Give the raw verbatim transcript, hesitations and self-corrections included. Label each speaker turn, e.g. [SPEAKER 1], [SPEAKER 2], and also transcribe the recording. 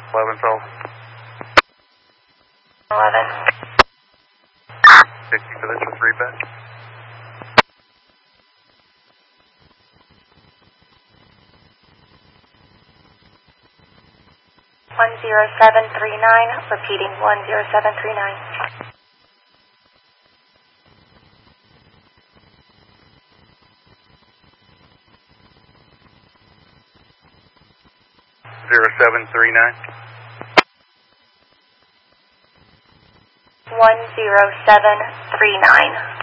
[SPEAKER 1] eleven twelve.
[SPEAKER 2] eleven.
[SPEAKER 1] sixty for this for three back.
[SPEAKER 2] one zero seven three nine, repeating one zero seven three nine.
[SPEAKER 1] zero seven three nine.
[SPEAKER 2] one zero seven three nine.